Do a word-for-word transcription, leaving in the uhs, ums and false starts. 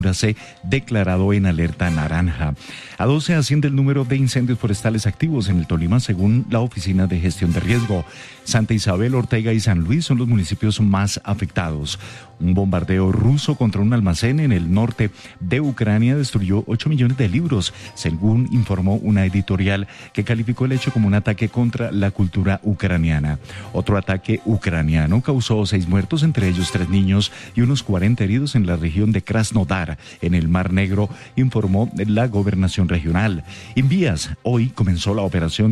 C declarado en alerta naranja. A doce asciende el número de incendios forestales activos en el Tolima, según la Oficina de Gestión de Riesgo. Santa Isabel, Ortega y San Luis son los municipios más afectados. Un bombardeo ruso contra un almacén en el norte de Ucrania destruyó ocho millones de libros, según informó una editorial que calificó el hecho como un ataque contra la cultura ucraniana. Otro ataque ucraniano causó seis muertos, entre ellos tres niños, y unos cuarenta heridos en la región de Krasnodar, en el Mar Negro, informó la gobernación regional. En vías, hoy comenzó la operación